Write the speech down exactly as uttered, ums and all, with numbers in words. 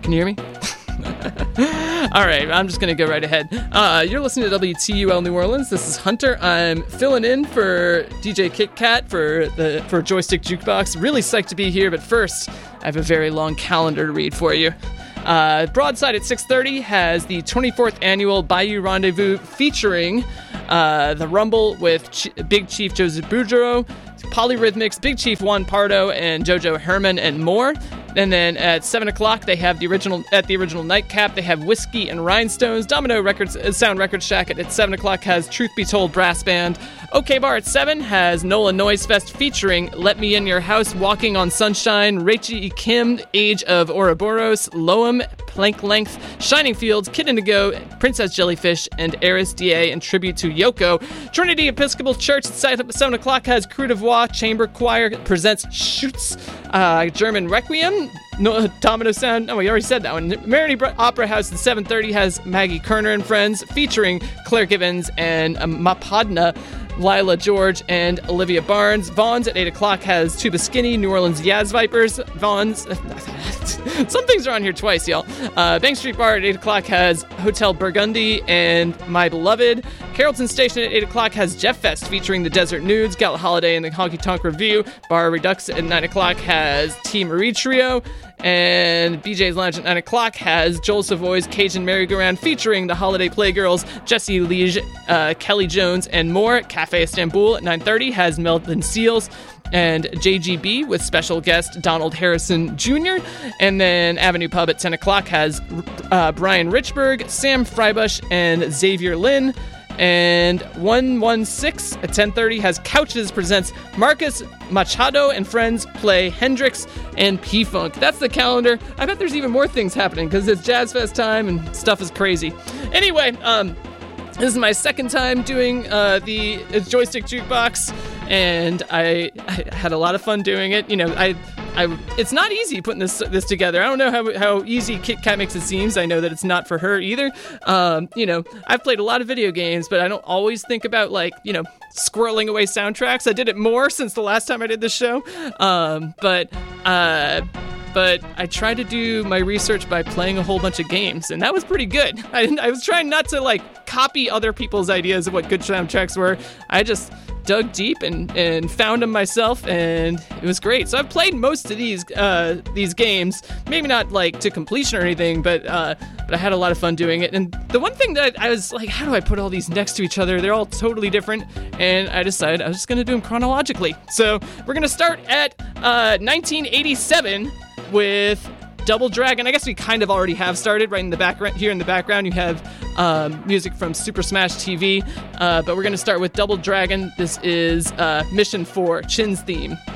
Can you hear me? All right, I'm just going to go right ahead. Uh, you're listening to W T U L New Orleans. This is Hunter. I'm filling in for D J Kit Kat for the for Joystick Jukebox. Really psyched to be here, but first, I have a very long calendar to read for you. Uh, Broadside at six thirty has the twenty-fourth Annual Bayou Rendezvous featuring uh, The Rumble with Ch- Big Chief Joseph Boudreaux, Polyrhythmics, Big Chief Juan Pardo, and JoJo Herman, and more. And then at seven o'clock, they have the original, at the original nightcap, they have Whiskey and Rhinestones. Domino Records, Sound Records Shack at, at seven o'clock has Truth Be Told Brass Band. OK Bar at seven has Nola Noise Fest featuring Let Me In Your House, Walking on Sunshine, Rachie E. Kim, Age of Ouroboros, Loam, Plank Length, Shining Fields, Kid Indigo, Princess Jellyfish, and Eris D A in tribute to Yoko. Trinity Episcopal Church at seven o'clock has Crew de Voix Chamber Choir presents Schutz, uh, German Requiem. No, Domino Sound. Oh, we already said that one. Marigny Opera House at seven thirty has Maggie Kerner and Friends featuring Claire Givens and um, Mapadna, Lila George, and Olivia Barnes. Vaughn's at eight o'clock has Tuba Skinny, New Orleans Yaz Vipers. Vaughn's. Some things are on here twice, y'all. Uh, Bank Street Bar at eight o'clock has Hotel Burgundy and My Beloved. Carrollton Station at eight o'clock has Jeff Fest featuring the Desert Nudes, Gala Holiday, and the Honky Tonk Review. Bar Redux at nine o'clock has T. Marie Trio. And B J's Lounge at nine o'clock has Joel Savoy's Cajun Merry-Go-Round featuring the Holiday Playgirls, Jessie Lige, uh, Kelly Jones, and more. Cafe Istanbul at nine thirty has Melvin Seals and J G B with special guest Donald Harrison Junior And then Avenue Pub at ten o'clock has uh, Brian Richburg, Sam Freibush, and Xavier Lynn. And one sixteen at ten thirty has Couches presents Marcus Machado and Friends play Hendrix and P-Funk. That's the calendar. I bet there's even more things happening because it's Jazz Fest time and stuff is crazy. Anyway, um, this is my second time doing uh, the Joystick Jukebox, and I, I had a lot of fun doing it. You know, I... I, it's not easy putting this this together. I don't know how how easy Kit Kat makes it seems. I know that it's not for her either. Um, you know, I've played a lot of video games, but I don't always think about, like, you know, squirreling away soundtracks. I did it more since the last time I did this show. Um, but uh, but I tried to do my research by playing a whole bunch of games, and that was pretty good. I, I was trying not to, like, copy other people's ideas of what good soundtracks were. I just dug deep and, and found them myself, and it was great. So I've played most of these uh, these games, maybe not like to completion or anything, but uh, but I had a lot of fun doing it. And the one thing that I was like, how do I put all these next to each other? They're all totally different, and I decided I was just going to do them chronologically. So we're going to start at uh, nineteen eighty-seven with Double Dragon. I guess we kind of already have started right in the background. Here in the background, you have um, music from Super Smash T V, uh, but we're going to start with Double Dragon. This is uh, Mission four, Chin's theme.